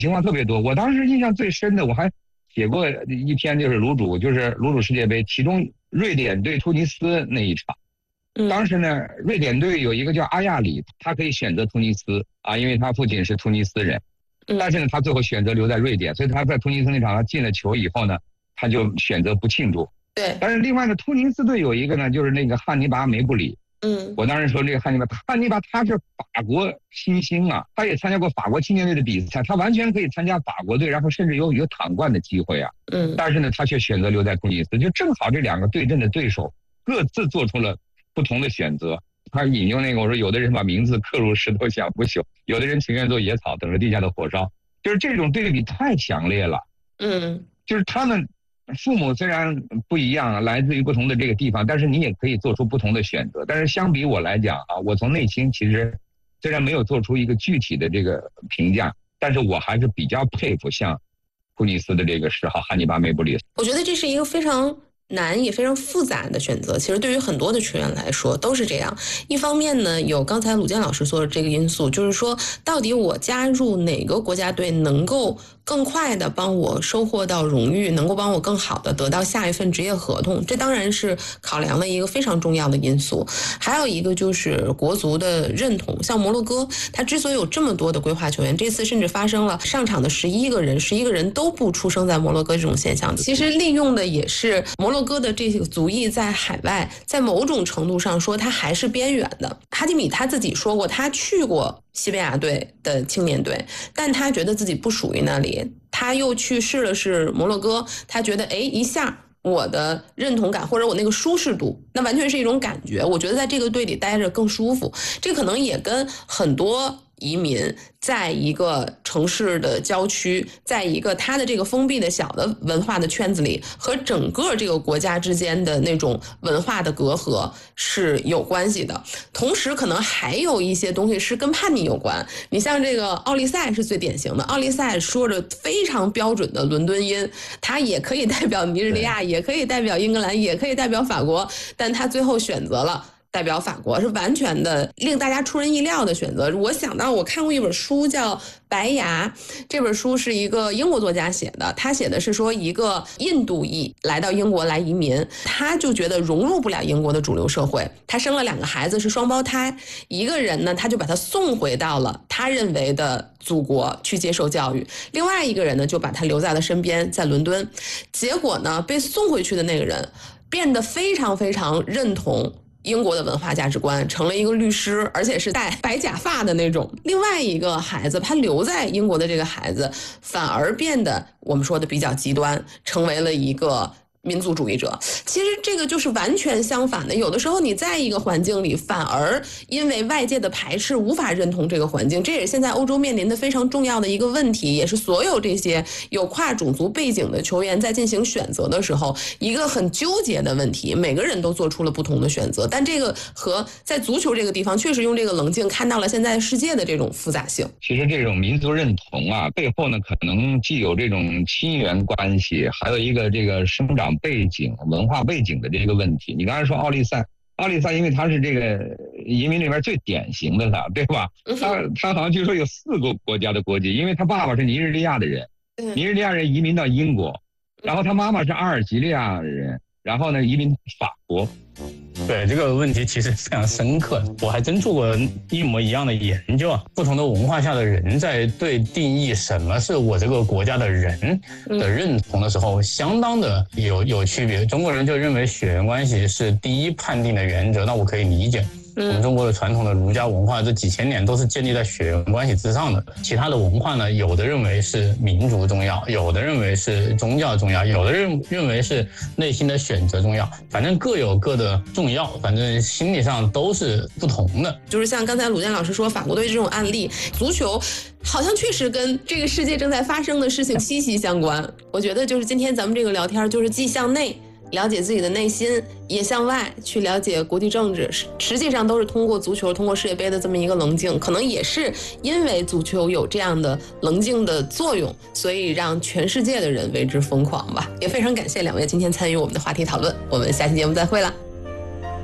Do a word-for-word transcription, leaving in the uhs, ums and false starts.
情况特别多。我当时印象最深的，我还写过一篇，就是卤煮，就是卤煮世界杯，其中瑞典对突尼斯那一场。当时呢，瑞典队有一个叫阿亚里，他可以选择突尼斯啊，因为他父亲是突尼斯人。但是呢，他最后选择留在瑞典，所以他在突尼斯那场他进了球以后呢，他就选择不庆祝。 对。 但是另外呢，突尼斯队有一个呢，就是那个汉尼拔梅布里。 嗯， 我当时说这个汉尼拔，汉尼拔他是法国新星啊，他也参加过法国青年队的比赛，他完全可以参加法国队，然后甚至有一个躺冠的机会啊。 嗯， 但是呢，他却选择留在突尼斯，就正好这两个对阵的对手各自做出了不同的选择。他引用那个我说，有的人把名字刻入石头想不朽，有的人情愿做野草，等着地下的火烧，就是这种对比太强烈了。 嗯， 就是他们父母虽然不一样，来自于不同的这个地方，但是你也可以做出不同的选择。但是相比我来讲啊，我从内心其实虽然没有做出一个具体的这个评价，但是我还是比较佩服像突尼斯的这个十号汉尼拔梅布里。 我觉得这是一个非常难也非常复杂的选择，其实对于很多的球员来说都是这样。一方面呢，有刚才鲁健老师说的这个因素，就是说到底我加入哪个国家队能够更快的帮我收获到荣誉，能够帮我更好的得到下一份职业合同，这当然是考量的一个非常重要的因素。还有一个就是国足的认同，像摩洛哥他之所以有这么多的归化球员，这次甚至发生了上场的十一个人十一个人都不出生在摩洛哥这种现象，其实利用的也是摩洛哥的这个族裔在海外在某种程度上说他还是边缘的。哈基米他自己说过，他去过西班牙队的青年队，但他觉得自己不属于那里，他又去试了试摩洛哥，他觉得哎，一下我的认同感或者我那个舒适度，那完全是一种感觉，我觉得在这个队里待着更舒服。这可能也跟很多移民在一个城市的郊区，在一个他的这个封闭的小的文化的圈子里，和整个这个国家之间的那种文化的隔阂是有关系的。同时可能还有一些东西是跟叛逆有关，你像这个奥利赛是最典型的，奥利赛说着非常标准的伦敦音，他也可以代表尼日利亚，也可以代表英格兰，也可以代表法国，但他最后选择了代表法国，是完全的令大家出人意料的选择。我想到我看过一本书叫《白牙》，这本书是一个英国作家写的，他写的是说一个印度裔来到英国来移民，他就觉得融入不了英国的主流社会，他生了两个孩子是双胞胎，一个人呢他就把他送回到了他认为的祖国去接受教育，另外一个人呢就把他留在了身边，在伦敦。结果呢被送回去的那个人变得非常非常认同英国的文化价值观，成了一个律师，而且是戴白假发的那种。另外一个孩子，他留在英国的这个孩子反而变得我们说的比较极端，成为了一个民族主义者。其实这个就是完全相反的，有的时候你在一个环境里反而因为外界的排斥无法认同这个环境，这也是现在欧洲面临的非常重要的一个问题，也是所有这些有跨种族背景的球员在进行选择的时候一个很纠结的问题。每个人都做出了不同的选择，但这个和在足球这个地方确实用这个棱镜看到了现在世界的这种复杂性。 其实这种民族认同啊，背后呢可能既有这种亲缘关系，还有一个这个生长背景文化背景的这个问题。你刚才说奥利赛，奥利赛因为他是这个移民里边最典型的了，对吧？他他好像据说有四个国家的国籍，因为他爸爸是尼日利亚的人，尼日利亚人移民到英国，然后他妈妈是阿尔及利亚人，然后呢移民法国。 对，这个问题其实非常深刻，我还真做过一模一样的研究啊。不同的文化下的人在对定义什么是我这个国家的人的认同的时候，相当的有有区别。中国人就认为血缘关系是第一判定的原则，那我可以理解。我们中国的传统的儒家文化这几千年都是建立在血缘关系之上的。其他的文化呢，有的认为是民族重要，有的认为是宗教重要，有的认认为是内心的选择重要，反正各有各的重要，反正心理上都是不同的。 就是像刚才鲁健老师说法国队这种案例，足球好像确实跟这个世界正在发生的事情息息相关。我觉得就是今天咱们这个聊天，就是既向内了解自己的内心，也向外去了解国际政治，实际上都是通过足球，通过世界杯的这么一个棱镜。可能也是因为足球有这样的棱镜的作用，所以让全世界的人为之疯狂吧。也非常感谢两位今天参与我们的话题讨论，我们下期节目再会了。